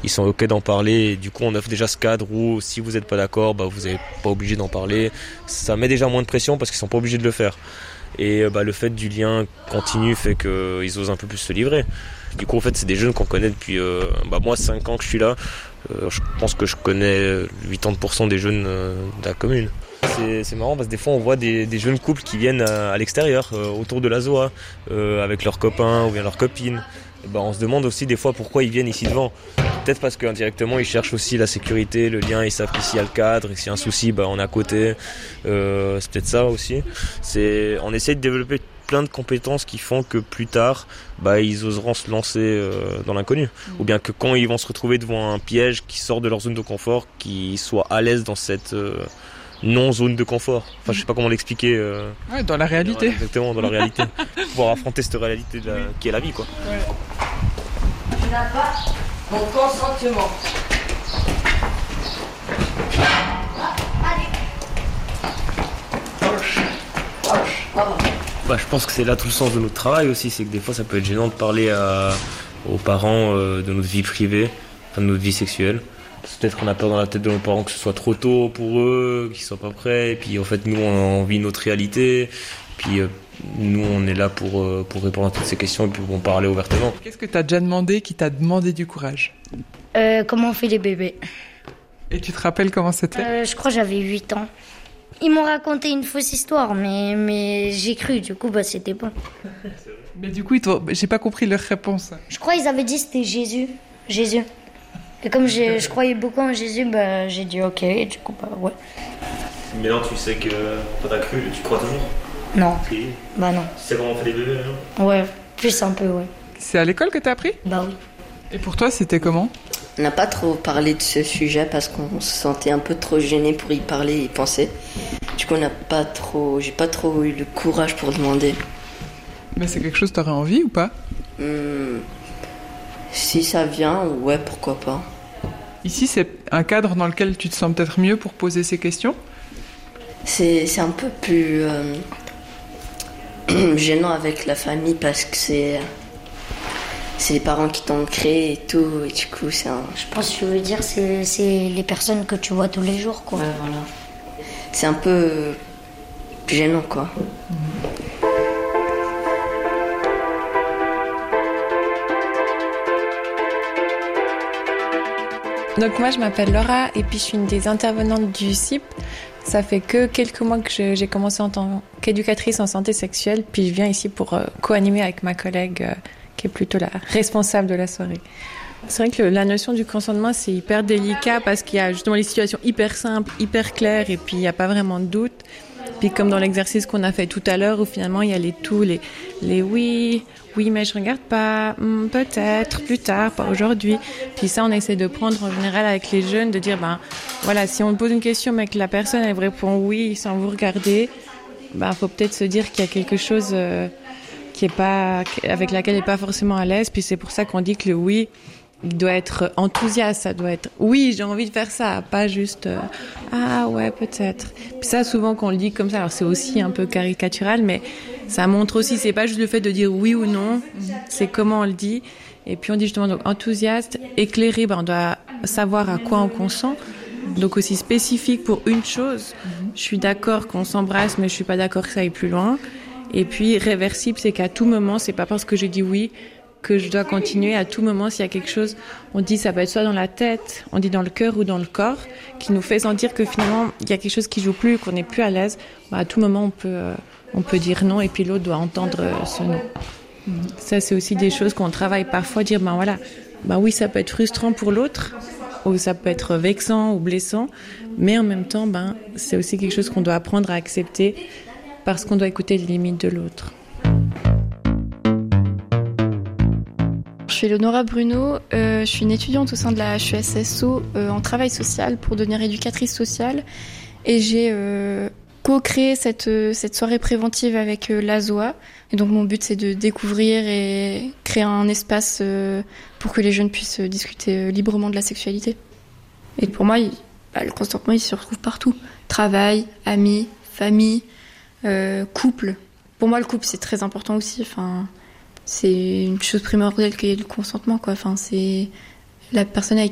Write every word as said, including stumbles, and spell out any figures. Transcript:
ils sont ok d'en parler. Et du coup, on offre déjà ce cadre où si vous n'êtes pas d'accord, bah, vous n'êtes pas obligé d'en parler. Ça met déjà moins de pression parce qu'ils sont pas obligés de le faire. Et bah, le fait du lien continu fait qu'ils osent un peu plus se livrer. Du coup, en fait, c'est des jeunes qu'on connaît depuis euh, bah, moi, cinq ans que je suis là. Euh, je pense que je connais quatre-vingt-dix pour cent des jeunes euh, de la commune. C'est, c'est marrant parce que des fois, on voit des, des jeunes couples qui viennent à, à l'extérieur, euh, autour de la Z O A, euh, avec leurs copains ou bien leurs copines. Et bah, on se demande aussi des fois pourquoi ils viennent ici devant. Peut-être parce qu'indirectement, ils cherchent aussi la sécurité, le lien, ils savent qu'ici il y a le cadre, et s'il y a un souci, bah, on est à côté. Euh, c'est peut-être ça aussi. C'est, on essaie de développer plein de compétences qui font que plus tard, bah, ils oseront se lancer euh, dans l'inconnu. Mmh. Ou bien que quand ils vont se retrouver devant un piège qui sort de leur zone de confort, qu'ils soient à l'aise dans cette euh, non-zone de confort. Enfin, je sais pas comment l'expliquer. Euh... Ouais, dans la réalité. Ouais, exactement, dans la réalité. Pouvoir affronter cette réalité de la... qui est la vie, quoi. Ouais. Tu n'as pas mon consentement. Bah, je pense que c'est là tout le sens de notre travail aussi, c'est que des fois ça peut être gênant de parler à, aux parents euh, de notre vie privée, enfin de notre vie sexuelle. Peut-être qu'on a peur dans la tête de nos parents que ce soit trop tôt pour eux, qu'ils soient pas prêts, et puis en fait nous on vit notre réalité, puis euh, nous on est là pour, euh, pour répondre à toutes ces questions et puis pour en parler ouvertement. Qu'est-ce que t'as déjà demandé qui t'a demandé du courage ? euh, Comment on fait les bébés. Et tu te rappelles comment c'était ? euh, Je crois que j'avais huit ans. Ils m'ont raconté une fausse histoire, mais, mais j'ai cru, du coup, bah, c'était bon. Mais du coup, j'ai pas compris leur réponse. Je crois qu'ils avaient dit que c'était Jésus. Jésus. Et comme je, je croyais beaucoup en Jésus, bah, j'ai dit ok, et du coup, bah, ouais. Mais non, tu sais que quand t'as cru, tu crois toujours ? Non. Oui. Bah non. Tu sais comment on fait les bébés, non ? Ouais, plus un peu, ouais. C'est à l'école que t'as appris ? Bah oui. Et pour toi, c'était comment ? On n'a pas trop parlé de ce sujet parce qu'on se sentait un peu trop gêné pour y parler et y penser. Du coup, on n'a pas trop, j'ai pas trop eu le courage pour demander. Mais c'est quelque chose que t'aurais envie ou pas ? Hum, si ça vient, ouais, pourquoi pas. Ici, c'est un cadre dans lequel tu te sens peut-être mieux pour poser ces questions ? C'est, c'est un peu plus euh, gênant avec la famille parce que c'est... C'est les parents qui t'ont créé et tout, et du coup, c'est un... Je pense que tu veux dire, c'est, c'est les personnes que tu vois tous les jours, quoi. Ouais, voilà. C'est un peu gênant, quoi. Mmh. Donc moi, je m'appelle Laura, et puis je suis une des intervenantes du C I P. Ça fait que quelques mois que je, j'ai commencé en tant qu'éducatrice en santé sexuelle, puis je viens ici pour euh, co-animer avec ma collègue... Euh, qui est plutôt la responsable de la soirée. C'est vrai que la notion du consentement, c'est hyper délicat parce qu'il y a justement les situations hyper simples, hyper claires, et puis il n'y a pas vraiment de doute. Puis comme dans l'exercice qu'on a fait tout à l'heure, où finalement il y a les tout, les, les oui, oui mais je regarde pas, hmm, peut-être, plus tard, pas aujourd'hui. Puis ça, on essaie de prendre en général avec les jeunes, de dire, ben voilà, si on pose une question mais que la personne elle vous répond oui sans vous regarder, ben faut peut-être se dire qu'il y a quelque chose... Euh, qui est pas, avec laquelle elle n'est pas forcément à l'aise. Puis c'est pour ça qu'on dit que le oui, il doit être enthousiaste. Ça doit être oui, j'ai envie de faire ça, pas juste euh, ah ouais, peut-être. Puis ça, souvent, qu'on le dit comme ça, alors c'est aussi un peu caricatural, mais ça montre aussi, c'est pas juste le fait de dire oui ou non, c'est comment on le dit. Et puis on dit justement donc enthousiaste, éclairé, ben on doit savoir à quoi on consent. Donc aussi spécifique pour une chose. Je suis d'accord qu'on s'embrasse, mais je suis pas d'accord que ça aille plus loin. Et puis réversible, c'est qu'à tout moment, c'est pas parce que j'ai dit oui que je dois continuer. À tout moment, s'il y a quelque chose, on dit ça peut être soit dans la tête, on dit dans le cœur ou dans le corps, qui nous fait sentir que finalement il y a quelque chose qui joue plus, qu'on n'est plus à l'aise. Bah, à tout moment, on peut euh, on peut dire non, et puis l'autre doit entendre euh, ce non. Mmh. Ça, c'est aussi des choses qu'on travaille parfois, dire ben voilà, ben oui, ça peut être frustrant pour l'autre, ou ça peut être vexant ou blessant, mais en même temps, ben c'est aussi quelque chose qu'on doit apprendre à accepter. Parce qu'on doit écouter les limites de l'autre. Je suis Léonora Bruno, euh, je suis une étudiante au sein de la H E S S O euh, en travail social pour devenir éducatrice sociale. Et j'ai euh, co-créé cette, cette soirée préventive avec euh, l'A S O A. Et donc mon but, c'est de découvrir et créer un espace euh, pour que les jeunes puissent discuter euh, librement de la sexualité. Et pour moi, il, bah, le consentement, il se retrouve partout. Travail, amis, famille... Euh, couple. Pour moi, le couple, c'est très important aussi. Enfin, c'est une chose primordiale qu'il y ait le consentement, quoi. Enfin, c'est la personne avec